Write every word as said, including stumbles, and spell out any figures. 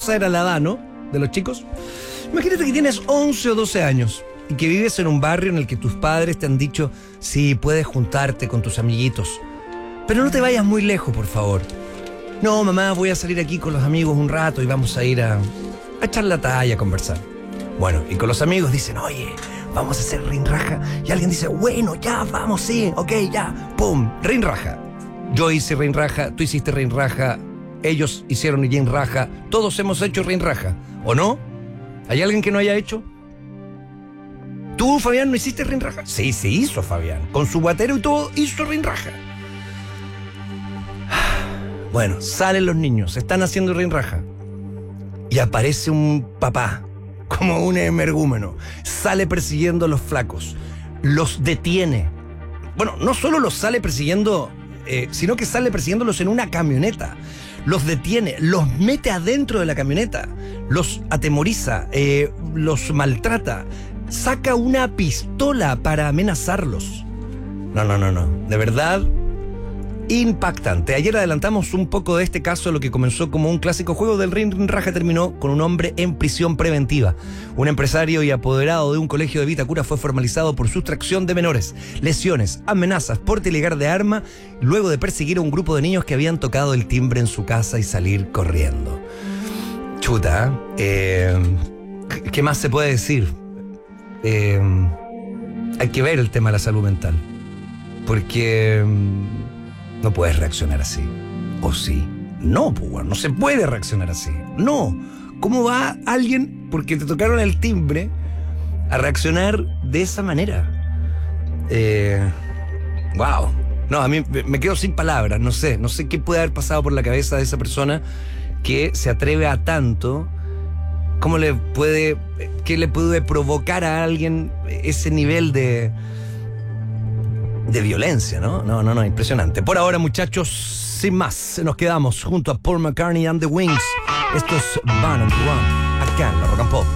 esa era la edad, ¿no? De los chicos. Imagínate que tienes once o doce años y que vives en un barrio en el que tus padres te han dicho, sí, puedes juntarte con tus amiguitos, pero no te vayas muy lejos, por favor. No, mamá, voy a salir aquí con los amigos un rato y vamos a ir a, a echar la talla, a conversar. Bueno, y con los amigos dicen, oye, vamos a hacer rinraja. Y alguien dice, bueno, ya, vamos, sí, ok, ya. ¡Pum! Rinraja. Yo hice rinraja, tú hiciste rinraja, ellos hicieron rinraja, todos hemos hecho rinraja. ¿O no? ¿Hay alguien que no haya hecho? ¿Tú, Fabián, no hiciste rinraja? Sí, sí hizo Fabián. Con su guatero y todo, hizo rinraja. Bueno, salen los niños, están haciendo rinraja. Y aparece un papá, como un energúmeno. Sale persiguiendo a los flacos. Los detiene. Bueno, no solo los sale persiguiendo, eh, sino que sale persiguiéndolos en una camioneta. Los detiene, los mete adentro de la camioneta. Los atemoriza, eh, los maltrata. Saca una pistola para amenazarlos. No, no, no, no. De verdad, impactante. Ayer adelantamos un poco de este caso. Lo que comenzó como un clásico juego del rinraja terminó con un hombre en prisión preventiva. Un empresario y apoderado de un colegio de Vitacura fue formalizado por sustracción de menores, lesiones, amenazas, porte ilegal de arma, luego de perseguir a un grupo de niños que habían tocado el timbre en su casa y salir corriendo. Chuta, eh, ¿qué más se puede decir? Eh, hay que ver el tema de la salud mental, porque no puedes reaccionar así. ¿O sí? No, pues, no se puede reaccionar así. No. ¿Cómo va alguien, porque te tocaron el timbre, a reaccionar de esa manera? Eh, wow. No, a mí me quedo sin palabras. No sé, no sé qué puede haber pasado por la cabeza de esa persona que se atreve a tanto. ¿Cómo le puede, qué le puede provocar a alguien ese nivel de de violencia, ¿no? No, no, no, impresionante. Por ahora, muchachos, sin más, nos quedamos junto a Paul McCartney and the Wings. Esto es Van on the Run, acá en la Rock and Pop.